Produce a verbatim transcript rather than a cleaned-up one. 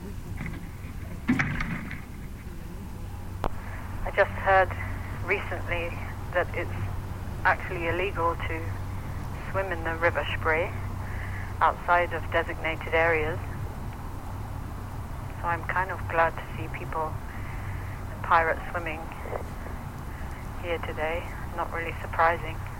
I just heard recently that it's actually illegal to swim in the River Spree outside of designated areas. So I'm kind of glad to see people pirate swimming here today. Not really surprising.